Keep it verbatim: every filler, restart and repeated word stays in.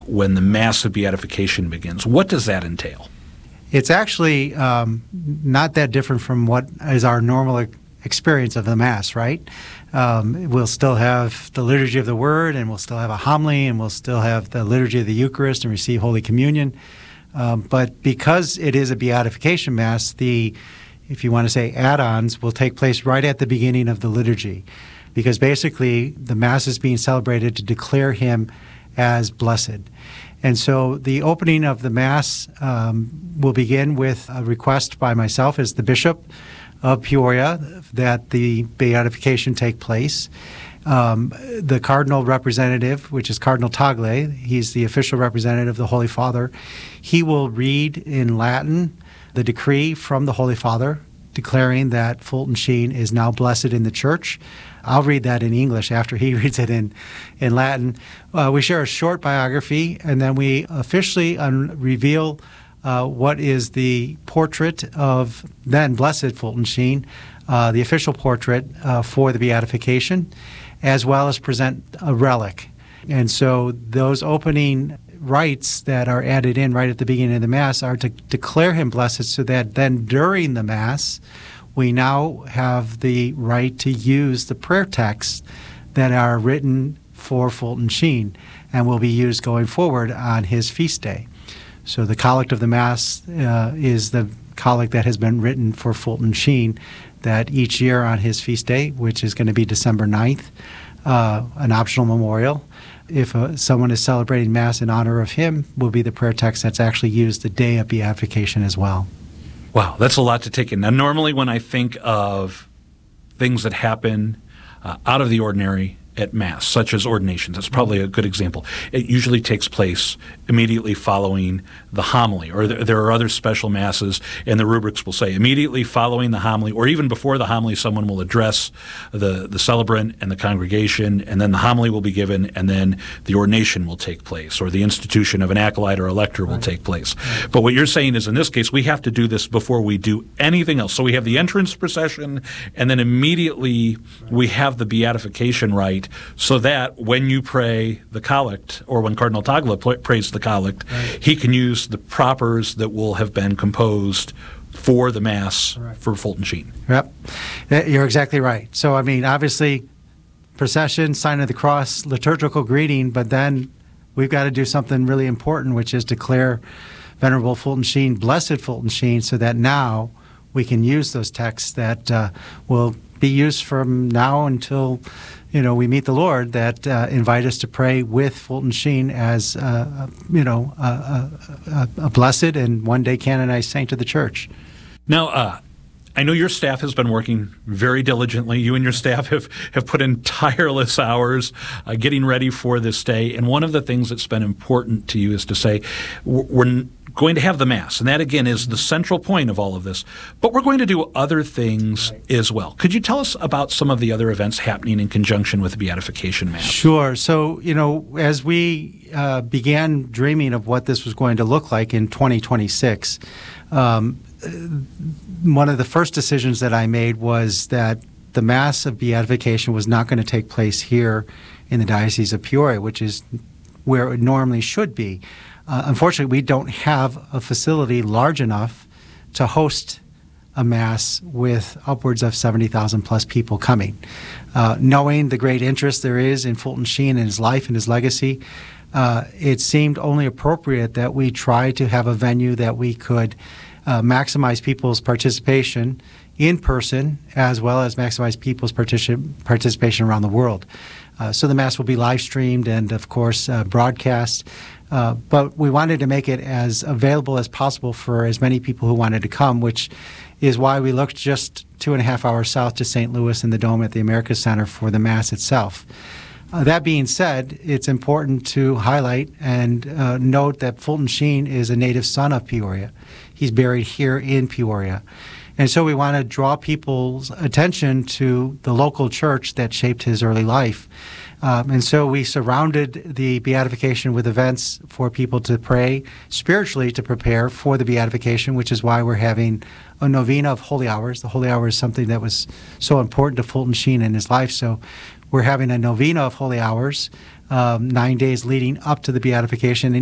when the Mass of Beatification begins. What does that entail? It's actually um, not that different from what is our normal experience of the Mass, right? Um, we'll still have the liturgy of the Word, and we'll still have a homily, and we'll still have the liturgy of the Eucharist and receive Holy Communion. Um, but because it is a beatification Mass, the, if you want to say add-ons, will take place right at the beginning of the liturgy. Because basically, the Mass is being celebrated to declare him as blessed. And so the opening of the Mass um, will begin with a request by myself as the Bishop of Peoria that the beatification take place. Um, the Cardinal representative, which is Cardinal Tagle, he's the official representative of the Holy Father, he will read in Latin the decree from the Holy Father declaring that Fulton Sheen is now blessed in the Church. I'll read that in English after he reads it in, in Latin. Uh, we share a short biography, and then we officially un- reveal uh, what is the portrait of then Blessed Fulton Sheen, uh, the official portrait uh, for the beatification, as well as present a relic. And so those opening rites that are added in right at the beginning of the Mass are to declare him blessed, so that then during the Mass, we now have the right to use the prayer texts that are written for Fulton Sheen and will be used going forward on his feast day. So the Collect of the Mass uh, is the collect that has been written for Fulton Sheen, that each year on his feast day, which is going to be December ninth, uh, an optional memorial, if uh, someone is celebrating Mass in honor of him, will be the prayer text that's actually used the day of beatification as well. Wow, that's a lot to take in. Now, normally when I think of things that happen uh, out of the ordinary at Mass, such as ordinations, that's probably a good example. It usually takes place immediately following the homily, or th- there are other special Masses, and the rubrics will say immediately following the homily, or even before the homily, someone will address the, the celebrant and the congregation, and then the homily will be given, and then the ordination will take place, or the institution of an acolyte or a lector will right. take place. Right. But what you're saying is, in this case, we have to do this before we do anything else. So we have the entrance procession, and then immediately right. we have the beatification rite, so that when you pray the collect, or when Cardinal Tagle pl- prays the collect, right. he can use the propers that will have been composed for the Mass right. for Fulton Sheen. Yep, you're exactly right. So, I mean, obviously, procession, sign of the cross, liturgical greeting, but then we've got to do something really important, which is declare Venerable Fulton Sheen, Blessed Fulton Sheen, so that now we can use those texts that uh, will be used from now until, you know, we meet the Lord, that uh, invite us to pray with Fulton Sheen as, uh, you know, a, a, a blessed and one day canonized saint of the Church. Now, uh, I know your staff has been working very diligently. You and your staff have, have put in tireless hours uh, getting ready for this day. And one of the things that's been important to you is to say, we're going to have the Mass, and that, again, is the central point of all of this. But we're going to do other things right. as well. Could you tell us about some of the other events happening in conjunction with the Beatification Mass? Sure. So, you know, as we uh, began dreaming of what this was going to look like in twenty twenty-six, um, one of the first decisions that I made was that the Mass of Beatification was not going to take place here in the Diocese of Peoria, which is where it normally should be. Uh, unfortunately, we don't have a facility large enough to host a Mass with upwards of seventy thousand plus people coming. Uh, knowing the great interest there is in Fulton Sheen and his life and his legacy, uh, it seemed only appropriate that we try to have a venue that we could uh, maximize people's participation in person, as well as maximize people's particip- participation around the world. Uh, so the Mass will be live streamed and, of course, uh, broadcast. Uh, but we wanted to make it as available as possible for as many people who wanted to come, which is why we looked just two and a half hours south to Saint Louis in the Dome at the America Center for the Mass itself. Uh, that being said, it's important to highlight and uh, note that Fulton Sheen is a native son of Peoria. He's buried here in Peoria. And so we want to draw people's attention to the local church that shaped his early life. Um, and so we surrounded the beatification with events for people to pray spiritually to prepare for the beatification, which is why we're having a novena of holy hours. The holy hour is something that was so important to Fulton Sheen in his life. So we're having a novena of holy hours um, nine days leading up to the beatification. And